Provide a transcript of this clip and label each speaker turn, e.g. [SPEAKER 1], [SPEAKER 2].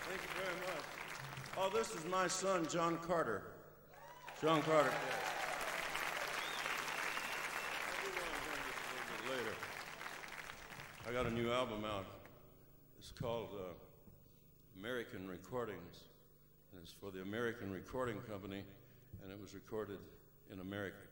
[SPEAKER 1] Thank you very much. Oh, this is my son, John Carter. John Carter. Later. I got a new album out. It's called American Recordings. And it's for the American Recording Company, and it was recorded in America.